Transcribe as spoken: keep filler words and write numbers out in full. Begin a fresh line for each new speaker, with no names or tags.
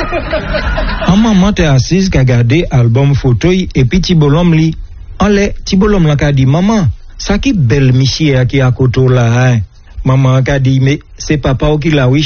Un maman t'est assise qu'a gardé album photo et puis Tibolom li. En le Tibolom la qu'a dit maman, ça qui belle monsieur qui à côté là hein. Maman qu'a dit mais c'est papa qui l'a oui